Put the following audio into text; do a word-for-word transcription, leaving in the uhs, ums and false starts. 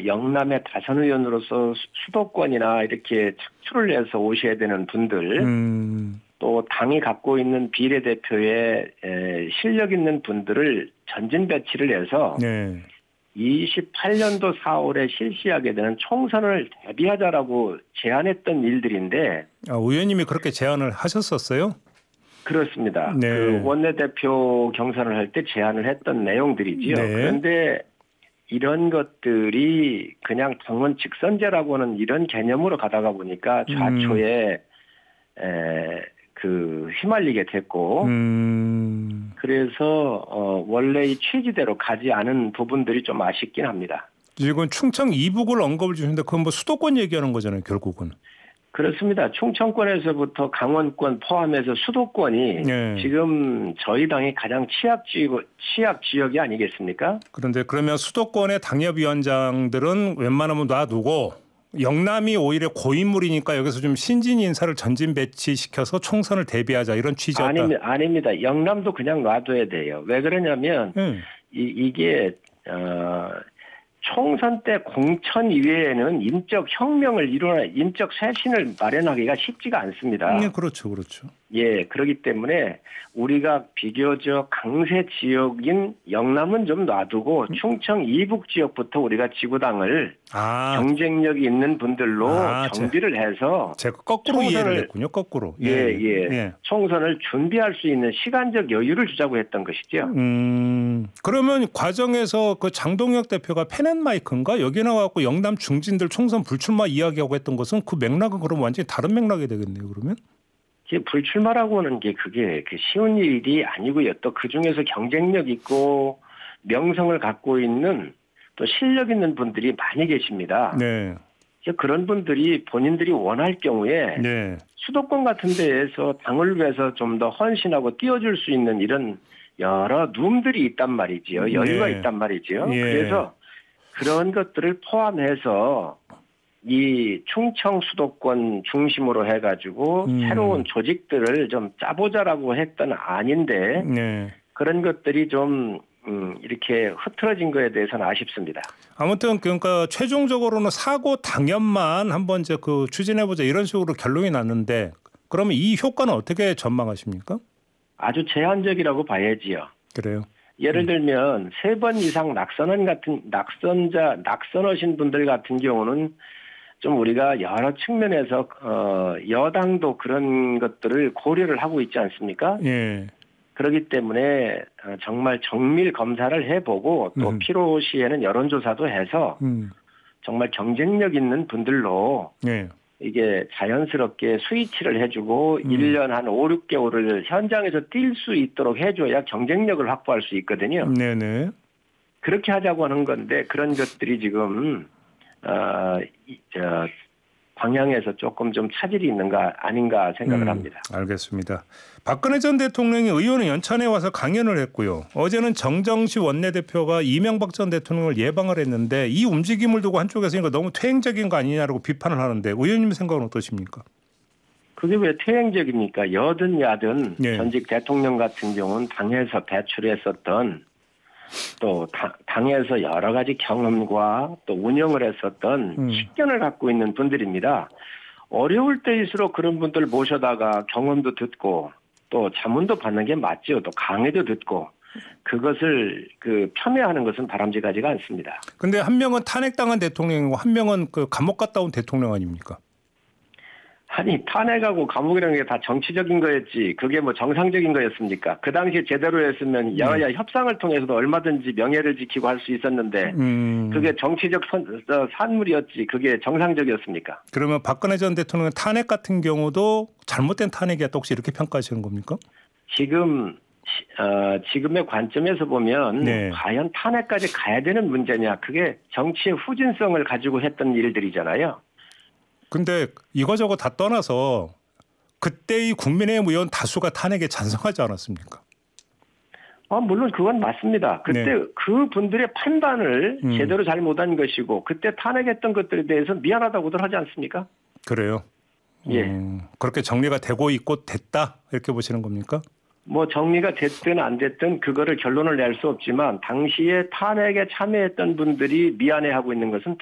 영남의 다선 의원으로서 수- 수도권이나 이렇게 착출을 해서 오셔야 되는 분들, 음. 또 당이 갖고 있는 비례대표의 에, 실력 있는 분들을 전진 배치를 해서 네. 이십팔 년도 사월에 실시하게 되는 총선을 대비하자라고 제안했던 일들인데 아, 의원님이 그렇게 제안을 하셨었어요? 그렇습니다. 네. 그 원내대표 경선을 할 때 제안을 했던 내용들이지요. 네. 그런데 이런 것들이 그냥 당원 직선제라고 하는 이런 개념으로 가다가 보니까 좌초에 에, 그 휘말리게 됐고 음. 그래서 어, 원래의 취지대로 가지 않은 부분들이 좀 아쉽긴 합니다. 지금 충청 이북을 언급을 주시는데 그건 뭐 수도권 얘기하는 거잖아요, 결국은. 그렇습니다. 충청권에서부터 강원권 포함해서 수도권이 네. 지금 저희 당이 가장 취약 지역, 취약 지역이 아니겠습니까? 그런데 그러면 수도권의 당협위원장들은 웬만하면 놔두고 영남이 오히려 고인물이니까 여기서 좀 신진 인사를 전진 배치시켜서 총선을 대비하자 이런 취지였다. 아닙니다. 아닙니다. 영남도 그냥 놔둬야 돼요. 왜 그러냐면 네. 이, 이게 어, 총선 때 공천 이외에는 인적 혁명을 일어나 인적 쇄신을 마련하기가 쉽지가 않습니다. 네, 그렇죠, 그렇죠. 예, 그렇기 때문에 우리가 비교적 강세 지역인 영남은 좀 놔두고 충청 이북 지역부터 우리가 지구당을 아, 경쟁력이 있는 분들로 아, 정비를 해서 제가 거꾸로 총선을- 이해를 했군요, 거꾸로. 예, 예, 예. 총선을 준비할 수 있는 시간적 여유를 주자고 했던 것이죠. 음, 그러면 과정에서 그 장동혁 대표가 펜앤마이크인가 여기 나와갖고 영남 중진들 총선 불출마 이야기하고 했던 것은 그 맥락은 그럼 완전히 다른 맥락이 되겠네요, 그러면? 이게 불출마라고 하는 게 그게 그 쉬운 일이 아니고요. 또 그 중에서 경쟁력 있고 명성을 갖고 있는 또 실력 있는 분들이 많이 계십니다. 네. 그런 분들이 본인들이 원할 경우에 네. 수도권 같은 데에서 당을 위해서 좀 더 헌신하고 띄워줄 수 있는 이런 여러 룸들이 있단 말이지요. 여유가 네. 있단 말이지요. 예. 그래서 그런 것들을 포함해서 이 충청 수도권 중심으로 해가지고 음. 새로운 조직들을 좀 짜보자라고 했던 아닌데 네. 그런 것들이 좀 음, 이렇게 흐트러진 거에 대해서는 아쉽습니다. 아무튼 그러니까 최종적으로는 사고 당연만 한번 이제 그 추진해보자 이런 식으로 결론이 났는데 그러면 이 효과는 어떻게 전망하십니까? 아주 제한적이라고 봐야지요. 그래요. 예를 들면 세 번 이상 낙선한 같은 낙선자 낙선하신 분들 같은 경우는 좀 우리가 여러 측면에서 어, 여당도 그런 것들을 고려를 하고 있지 않습니까? 예. 그렇기 때문에 어, 정말 정밀 검사를 해보고 또 음. 필요시에는 여론조사도 해서 음. 정말 경쟁력 있는 분들로 예. 이게 자연스럽게 스위치를 해주고 음. 일 년 한 오, 육 개월을 현장에서 뛸 수 있도록 해줘야 경쟁력을 확보할 수 있거든요. 네네. 그렇게 하자고 하는 건데 그런 것들이 지금 어, 이, 저, 방향에서 조금 좀 차질이 있는가 아닌가 생각을 음, 합니다. 알겠습니다. 박근혜 전 대통령이 의원은 연찬에 와서 강연을 했고요. 어제는 정정시 원내대표가 이명박 전 대통령을 예방을 했는데 이 움직임을 두고 한쪽에서 이거 너무 퇴행적인 거 아니냐라고 비판을 하는데 의원님 생각은 어떠십니까? 그게 왜 퇴행적입니까? 여든 야든 네. 전직 대통령 같은 경우는 당에서 배출했었던 또 당, 당에서 여러 가지 경험과 또 운영을 했었던 음. 식견을 갖고 있는 분들입니다. 어려울 때일수록 그런 분들 모셔다가 경험도 듣고 또 자문도 받는 게 맞죠. 또 강의도 듣고 그것을 그 폄훼하는 것은 바람직하지가 않습니다. 근데 한 명은 탄핵당한 대통령이고 한 명은 그 감옥 갔다 온 대통령 아닙니까? 아니 탄핵하고 감옥이라는 게 다 정치적인 거였지 그게 뭐 정상적인 거였습니까? 그 당시에 제대로 했으면 여야 네. 협상을 통해서도 얼마든지 명예를 지키고 할 수 있었는데 음. 그게 정치적 선, 어, 산물이었지 그게 정상적이었습니까? 그러면 박근혜 전 대통령 탄핵 같은 경우도 잘못된 탄핵이었다 혹시 이렇게 평가하시는 겁니까? 지금 어, 지금의 관점에서 보면 네. 과연 탄핵까지 가야 되는 문제냐 그게 정치의 후진성을 가지고 했던 일들이잖아요. 근데 이거저거 다 떠나서 그때의 국민의힘 의원 다수가 탄핵에 찬성하지 않았습니까? 아, 물론 그건 맞습니다. 그때 네. 그 분들의 판단을 음. 제대로 잘못한 것이고 그때 탄핵했던 것들에 대해서 미안하다고들 하지 않습니까? 그래요? 예. 음, 그렇게 정리가 되고 있고 됐다 이렇게 보시는 겁니까? 뭐 정리가 됐든 안 됐든 그거를 결론을 낼 수 없지만 당시에 탄핵에 참여했던 분들이 미안해하고 있는 것은